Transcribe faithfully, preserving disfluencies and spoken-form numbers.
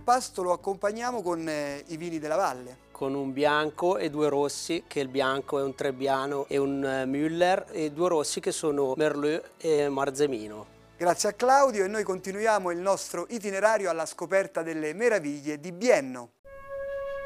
pasto lo accompagniamo con eh, i vini della valle. Con un bianco e due rossi, che il bianco è un Trebbiano e un eh, Müller, e due rossi che sono Merlot e Marzemino. Grazie a Claudio e noi continuiamo il nostro itinerario alla scoperta delle meraviglie di Bienno.